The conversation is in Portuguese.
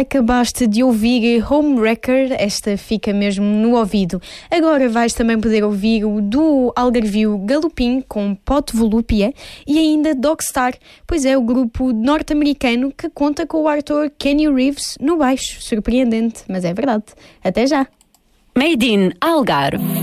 Acabaste de ouvir Homewrecker, esta fica mesmo no ouvido. Agora vais também poder ouvir o do Algarvio Galopim com Pote Volúpia e ainda Dogstar, pois é o grupo norte-americano que conta com o ator Kenny Reeves no baixo. Surpreendente, mas é verdade. Até já! Made in Algarve.